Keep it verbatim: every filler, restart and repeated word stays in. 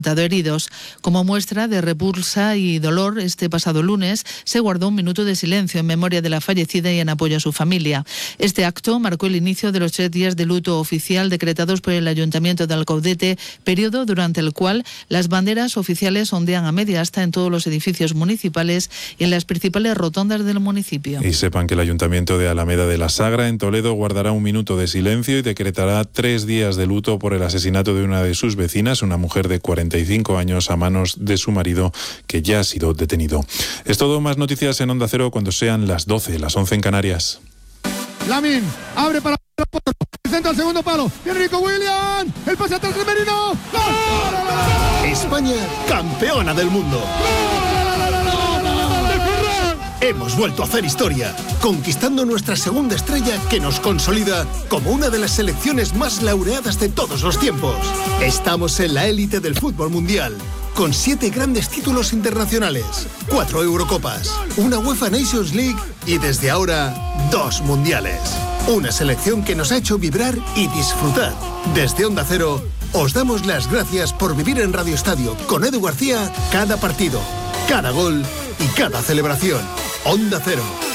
heridos. Como muestra de repulsa y dolor, este pasado lunes se guardó un minuto de silencio en memoria de la fallecida y en apoyo a su familia. Este acto marcó el inicio de los tres días de luto oficial decretados por el Ayuntamiento de Alcaudete, periodo durante el cual las banderas oficiales ondean a media asta en todos los edificios municipales y en las principales rotondas del municipio. Y sepan que el Ayuntamiento de Alameda de la Sagra, en Toledo, guardará un minuto de silencio y decretará tres días de luto por el asesinato de una de sus vecinas, una mujer de cuarenta y cinco años, a manos de su marido, que ya ha sido detenido. Es todo, más noticias en Onda Cero cuando sean las doce, las once en Canarias. Lamin abre para el centro al segundo palo. Enrico William, el pase atrás de Merino. ¡Gol! España, campeona del mundo. Hemos vuelto a hacer historia, conquistando nuestra segunda estrella que nos consolida como una de las selecciones más laureadas de todos los tiempos. Estamos en la élite del fútbol mundial, con siete grandes títulos internacionales, cuatro Eurocopas, una UEFA Nations League y desde ahora dos mundiales. Una selección que nos ha hecho vibrar y disfrutar. Desde Onda Cero, os damos las gracias por vivir en Radio Estadio con Edu García cada partido, cada gol y cada celebración. Onda Cero,